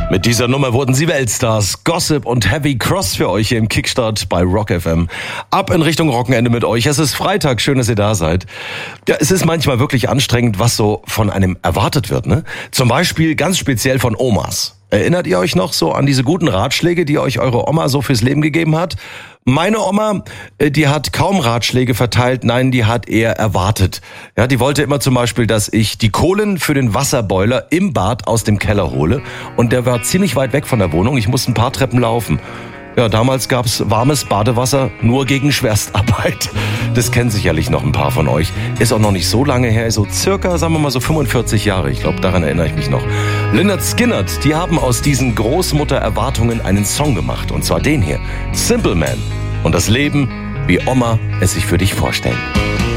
Mit dieser Nummer wurden sie Weltstars. Gossip und Heavy Cross für euch hier im Kickstart bei Rock FM. Ab in Richtung Wochenende mit euch. Es ist Freitag, schön, dass ihr da seid. Ja, es ist manchmal wirklich anstrengend, was so von einem erwartet wird, ne? Zum Beispiel ganz speziell von Omas. Erinnert ihr euch noch so an diese guten Ratschläge, die euch eure Oma so fürs Leben gegeben hat? Meine Oma, die hat kaum Ratschläge verteilt, nein, die hat eher erwartet. Ja, die wollte immer zum Beispiel, dass ich die Kohlen für den Wasserboiler im Bad aus dem Keller hole. Und der war ziemlich weit weg von der Wohnung, ich musste ein paar Treppen laufen. Ja, damals gab's warmes Badewasser nur gegen Schwerstarbeit. Das kennen sicherlich noch ein paar von euch. Ist auch noch nicht so lange her, so circa, sagen wir mal so 45 Jahre. Ich glaube, daran erinnere ich mich noch. Lynyrd Skynyrd, die haben aus diesen Großmutter-Erwartungen einen Song gemacht. Und zwar den hier, Simple Man. Und das Leben, wie Oma es sich für dich vorstellt.